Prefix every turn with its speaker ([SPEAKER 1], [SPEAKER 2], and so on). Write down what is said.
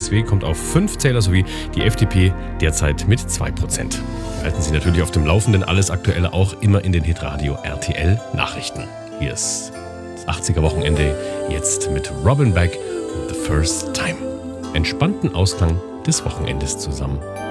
[SPEAKER 1] CSW kommt auf 5 Zähler sowie die FDP derzeit mit 2%. Halten Sie natürlich auf dem Laufenden, alles Aktuelle auch immer in den Hitradio RTL Nachrichten. Hier ist das 80er Wochenende jetzt mit Robin Beck und The First Time. Entspannten Ausklang des Wochenendes zusammen.